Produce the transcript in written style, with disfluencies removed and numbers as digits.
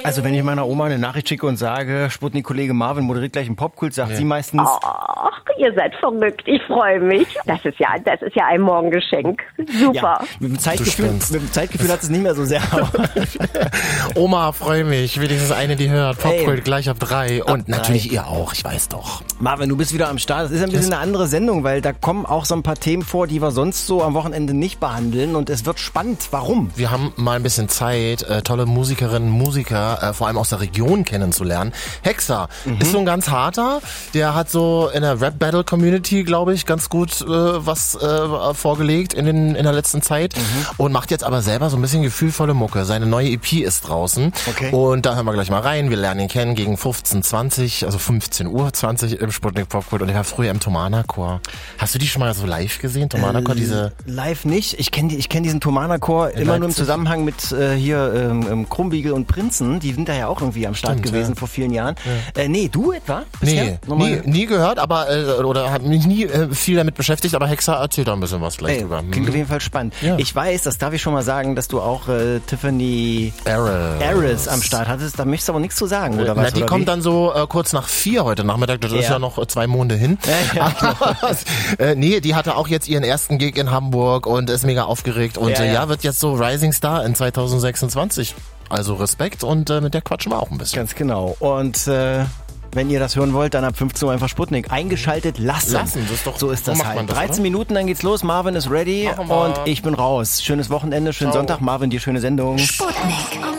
Also wenn ich meiner Oma eine Nachricht schicke und sage, Sputnik-Kollege Marvin moderiert gleich einen Popkult, sagt sie meistens... Ach, ihr seid verrückt, ich freue mich. Das ist ja ein Morgengeschenk. Super. Ja, mit dem Zeitgefühl hat es nicht mehr so sehr. Oma, freue mich. Wenigstens eine, die hört. Popkult gleich ab 3. Und natürlich 3. ihr auch, ich weiß doch. Marvin, du bist wieder am Start. Das ist ein bisschen eine andere Sendung, weil da kommen auch so ein paar Themen vor, die wir sonst so am Wochenende nicht behandeln. Und es wird spannend. Warum? Wir haben mal ein bisschen Zeit, tolle Musikerinnen, Musiker, vor allem aus der Region kennenzulernen. Hexer ist so ein ganz harter. Der hat so in der Rap-Battle-Community, glaube ich, ganz gut was vorgelegt in der letzten Zeit. Und macht jetzt aber selber so ein bisschen gefühlvolle Mucke. Seine neue EP ist draußen. Okay. Und da hören wir gleich mal rein. Wir lernen ihn kennen gegen 15:20, also 15:20 im Sputnik Popkult. Und er war früher im Thomanerchor. Hast du die schon mal so live gesehen, Thomanerchor? Live nicht. Ich kenn diesen Thomanerchor immer nur im Zusammenhang mit Krummbiegel und Prinzen. Die sind da ja auch irgendwie am Start gewesen vor vielen Jahren. Ja. Nee, du etwa? Bisher? Nie gehört, aber oder habe mich nie viel damit beschäftigt. Aber Hexer erzählt da ein bisschen was gleich drüber. Klingt auf jeden Fall spannend. Ja. Ich weiß, das darf ich schon mal sagen, dass du auch Tiffany Harris am Start hattest. Da möchtest du aber nichts zu sagen, oder was? Die kommt dann so kurz nach 4 heute Nachmittag. Das ist ja noch 2 Monate hin. Nee, die hatte auch jetzt ihren ersten Gig in Hamburg und ist mega aufgeregt. Und wird jetzt so Rising Star in 2026. Also Respekt und mit der quatschen wir auch ein bisschen. Ganz genau. Und wenn ihr das hören wollt, dann ab 15 Uhr einfach Sputnik eingeschaltet lassen. Das ist doch, so ist das halt. 13 Minuten, dann geht's los. Marvin ist ready und ich bin raus. Schönes Wochenende, schönen Sonntag. Marvin, dir schöne Sendung. Sputnik.